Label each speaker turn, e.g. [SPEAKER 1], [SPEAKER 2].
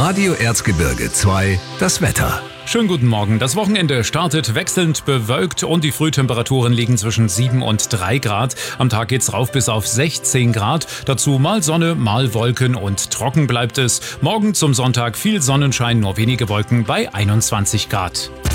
[SPEAKER 1] Radio Erzgebirge 2, das Wetter.
[SPEAKER 2] Schönen guten Morgen. Das Wochenende startet wechselnd bewölkt und die Frühtemperaturen liegen zwischen 7 und 3 Grad. Am Tag geht's rauf bis auf 16 Grad. Dazu mal Sonne, mal Wolken und trocken bleibt es. Morgen zum Sonntag viel Sonnenschein, nur wenige Wolken bei 21 Grad.